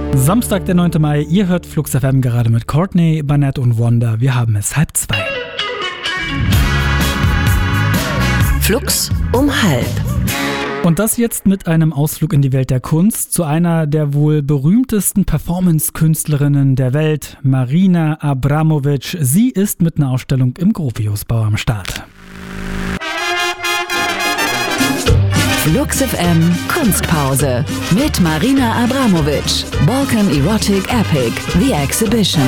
Samstag, der 9. Mai, ihr hört Flux FM gerade mit Courtney, Barnett und Wanda. Wir haben es 1:30. Flux um 1:30. Und das jetzt mit einem Ausflug in die Welt der Kunst zu einer der wohl berühmtesten Performance-Künstlerinnen der Welt, Marina Abramović. Sie ist mit einer Ausstellung im Gropiusbau am Start. Flux FM Kunstpause mit Marina Abramović. Balkan Erotic Epic, The Exhibition.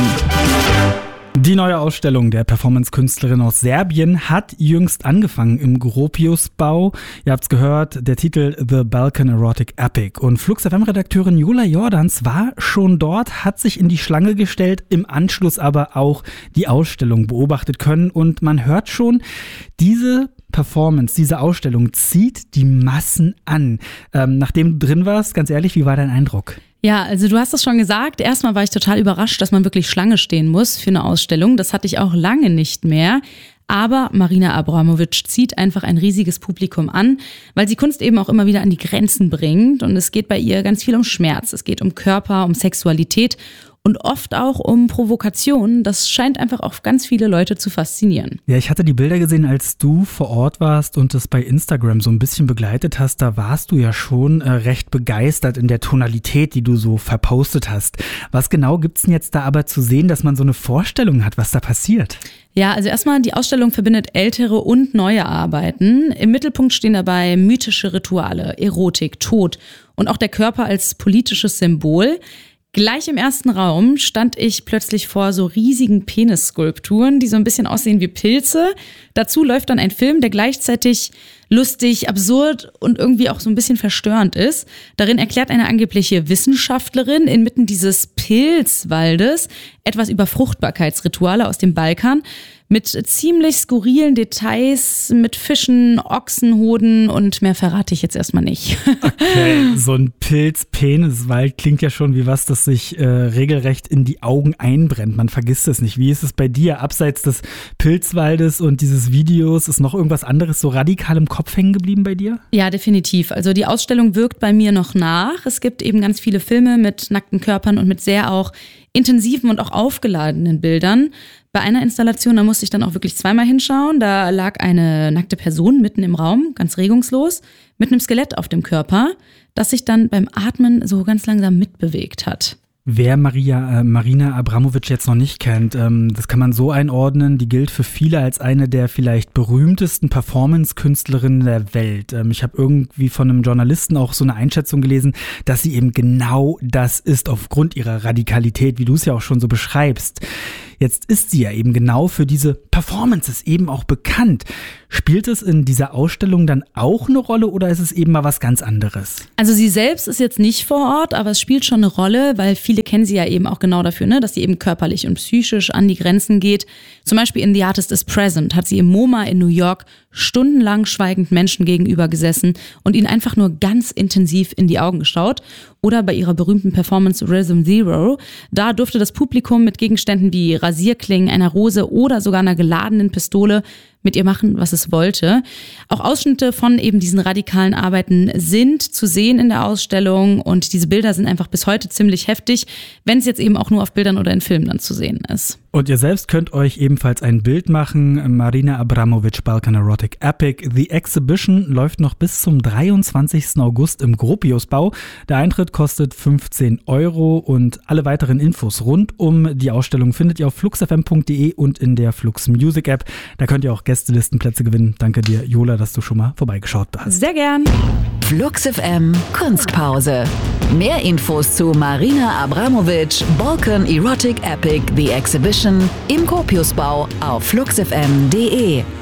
Die neue Ausstellung der Performance-Künstlerin aus Serbien hat jüngst angefangen im Gropiusbau. Ihr habt's gehört, der Titel The Balkan Erotic Epic. Und Flux FM-Redakteurin Jola Jordans war schon dort, hat sich in die Schlange gestellt, im Anschluss aber auch die Ausstellung beobachtet können. Und man hört schon, diese Performance, diese Ausstellung zieht die Massen an. Nachdem du drin warst, ganz ehrlich, wie war dein Eindruck? Ja, also du hast es schon gesagt. Erstmal war ich total überrascht, dass man wirklich Schlange stehen muss für eine Ausstellung. Das hatte ich auch lange nicht mehr. Aber Marina Abramović zieht einfach ein riesiges Publikum an, weil sie Kunst eben auch immer wieder an die Grenzen bringt. Und es geht bei ihr ganz viel um Schmerz. Es geht um Körper, um Sexualität und oft auch um Provokation. Das scheint einfach auch ganz viele Leute zu faszinieren. Ja, ich hatte die Bilder gesehen, als du vor Ort warst und das bei Instagram so ein bisschen begleitet hast. Da warst du ja schon recht begeistert in der Tonalität, die du so verpostet hast. Was genau gibt's denn jetzt da aber zu sehen, dass man so eine Vorstellung hat, was da passiert? Ja, also erstmal, die Ausstellung verbindet ältere und neue Arbeiten. Im Mittelpunkt stehen dabei mythische Rituale, Erotik, Tod und auch der Körper als politisches Symbol. Gleich im ersten Raum stand ich plötzlich vor so riesigen Penisskulpturen, die so ein bisschen aussehen wie Pilze. Dazu läuft dann ein Film, der gleichzeitig lustig, absurd und irgendwie auch so ein bisschen verstörend ist. Darin erklärt eine angebliche Wissenschaftlerin inmitten dieses Pilzwaldes etwas über Fruchtbarkeitsrituale aus dem Balkan mit ziemlich skurrilen Details, mit Fischen, Ochsenhoden und mehr verrate ich jetzt erstmal nicht. Okay, so ein Pilz-Peniswald klingt ja schon wie was, das sich regelrecht in die Augen einbrennt. Man vergisst es nicht. Wie ist es bei dir? Abseits des Pilzwaldes und dieses Videos, ist noch irgendwas anderes so radikal im Kopf hängen geblieben bei dir? Ja, definitiv. Also die Ausstellung wirkt bei mir noch nach. Es gibt eben ganz viele Filme mit nackten Körpern und mit sehr auch intensiven und auch aufgeladenen Bildern. Bei einer Installation, da musste ich dann auch wirklich zweimal hinschauen. Da lag eine nackte Person mitten im Raum, ganz regungslos, mit einem Skelett auf dem Körper, das sich dann beim Atmen so ganz langsam mitbewegt hat. Wer Marina Abramović jetzt noch nicht kennt, das kann man so einordnen, die gilt für viele als eine der vielleicht berühmtesten Performance-Künstlerinnen der Welt. Ich habe irgendwie von einem Journalisten auch so eine Einschätzung gelesen, dass sie eben genau das ist, aufgrund ihrer Radikalität, wie du es ja auch schon so beschreibst. Jetzt ist sie ja eben genau für diese Performances eben auch bekannt. Spielt es in dieser Ausstellung dann auch eine Rolle oder ist es eben mal was ganz anderes? Also sie selbst ist jetzt nicht vor Ort, aber es spielt schon eine Rolle, weil viele kennen sie ja eben auch genau dafür, ne, dass sie eben körperlich und psychisch an die Grenzen geht. Zum Beispiel in The Artist is Present hat sie im MoMA in New York stundenlang schweigend Menschen gegenüber gesessen und ihnen einfach nur ganz intensiv in die Augen geschaut. Oder bei ihrer berühmten Performance Rhythm Zero, da durfte das Publikum mit Gegenständen wie Rasierklingen, einer Rose oder sogar einer geladenen Pistole mit ihr machen, was es wollte. Auch Ausschnitte von eben diesen radikalen Arbeiten sind zu sehen in der Ausstellung und diese Bilder sind einfach bis heute ziemlich heftig, wenn es jetzt eben auch nur auf Bildern oder in Filmen dann zu sehen ist. Und ihr selbst könnt euch ebenfalls ein Bild machen. Marina Abramović, Balkan Erotic Epic. The Exhibition läuft noch bis zum 23. August im Gropiusbau. Der Eintritt kostet 15 € und alle weiteren Infos rund um die Ausstellung findet ihr auf fluxfm.de und in der Flux Music App. Da könnt ihr auch Gästelistenplätze gewinnen. Danke dir, Jola, dass du schon mal vorbeigeschaut hast. Sehr gern. Flux FM Kunstpause. Mehr Infos zu Marina Abramović, Balkan Erotic Epic, The Exhibition im Gropiusbau auf fluxfm.de.